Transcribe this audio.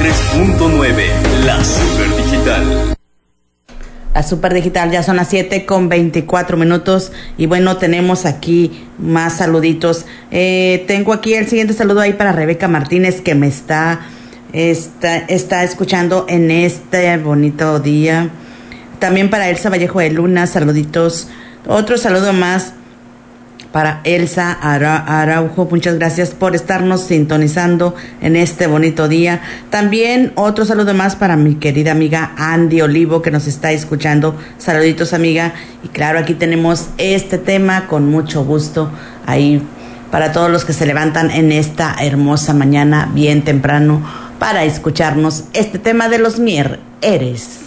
93.9, la Super Digital. La Super Digital, ya son las 7:24 y bueno, tenemos aquí más saluditos. Tengo aquí el siguiente saludo ahí para Rebeca Martínez, que me está escuchando en este bonito día. También para Elsa Vallejo de Luna, saluditos. Otro saludo más para Elsa Araujo, muchas gracias por estarnos sintonizando en este bonito día. También otro saludo más para mi querida amiga Andy Olivo, que nos está escuchando. Saluditos, amiga. Y claro, aquí tenemos este tema con mucho gusto ahí para todos los que se levantan en esta hermosa mañana bien temprano para escucharnos este tema de los Mier Eres.